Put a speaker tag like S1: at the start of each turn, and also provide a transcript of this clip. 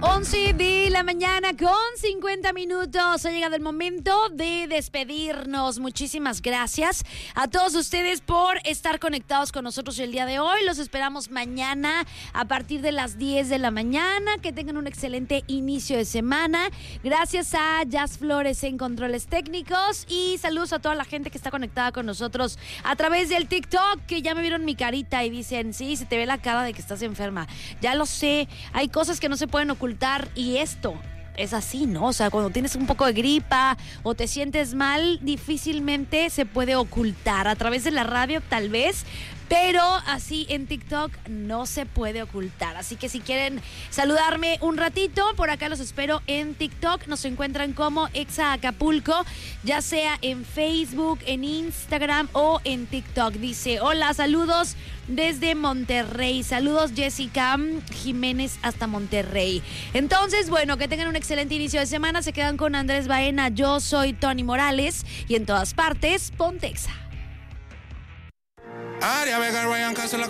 S1: 11 de la mañana con 50 minutos. Ha llegado el momento de despedirnos. Muchísimas gracias a todos ustedes por estar conectados con nosotros el día de hoy. Los esperamos mañana a partir de las 10 de la mañana. Que tengan un excelente inicio de semana. Gracias a Jazz Flores en controles técnicos. Y saludos a toda la gente que está conectada con nosotros a través del TikTok, que ya me vieron mi carita y dicen, sí, se te ve la cara de que estás enferma. Ya lo sé, hay cosas que no se pueden ocultar. Y esto es así, ¿no? O sea, cuando tienes un poco de gripa o te sientes mal, difícilmente se puede ocultar. A través de la radio, tal vez, pero así en TikTok no se puede ocultar. Así que si quieren saludarme un ratito, por acá los espero en TikTok. Nos encuentran como Exa Acapulco, ya sea en Facebook, en Instagram o en TikTok. Dice, hola, saludos desde Monterrey. Saludos, Jessica Jiménez hasta Monterrey. Entonces, bueno, que tengan un excelente inicio de semana. Se quedan con Andrés Baena. Yo soy Tony Morales y en todas partes, ponte Exa.
S2: Aria Vega, Ryan Castro, la